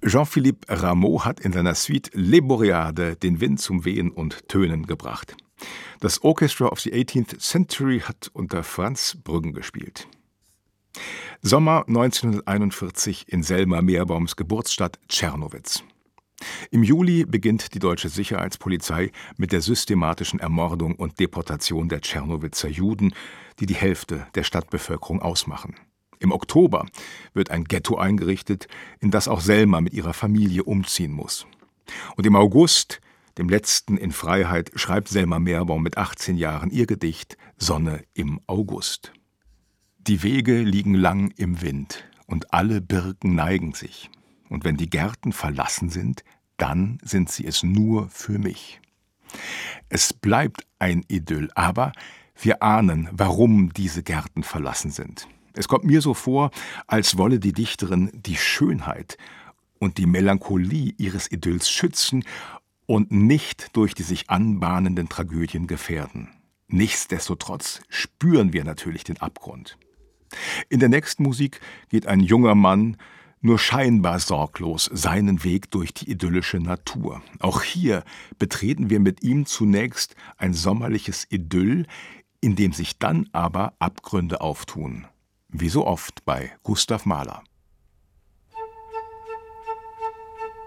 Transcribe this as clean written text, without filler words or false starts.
Jean-Philippe Rameau hat in seiner Suite Les Boreades den Wind zum Wehen und Tönen gebracht. Das Orchestra of the 18th Century hat unter Franz Brüggen gespielt. Sommer 1941 in Selma Meerbaums Geburtsstadt Czernowitz. Im Juli beginnt die deutsche Sicherheitspolizei mit der systematischen Ermordung und Deportation der Czernowitzer Juden, die die Hälfte der Stadtbevölkerung ausmachen. Im Oktober wird ein Ghetto eingerichtet, in das auch Selma mit ihrer Familie umziehen muss. Und im August, dem letzten in Freiheit, schreibt Selma Meerbaum mit 18 Jahren ihr Gedicht »Sonne im August«. Die Wege liegen lang im Wind und alle Birken neigen sich. Und wenn die Gärten verlassen sind, dann sind sie es nur für mich. Es bleibt ein Idyll, aber wir ahnen, warum diese Gärten verlassen sind. Es kommt mir so vor, als wolle die Dichterin die Schönheit und die Melancholie ihres Idylls schützen und nicht durch die sich anbahnenden Tragödien gefährden. Nichtsdestotrotz spüren wir natürlich den Abgrund. In der nächsten Musik geht ein junger Mann nur scheinbar sorglos seinen Weg durch die idyllische Natur. Auch hier betreten wir mit ihm zunächst ein sommerliches Idyll, in dem sich dann aber Abgründe auftun. Wie so oft bei Gustav Mahler.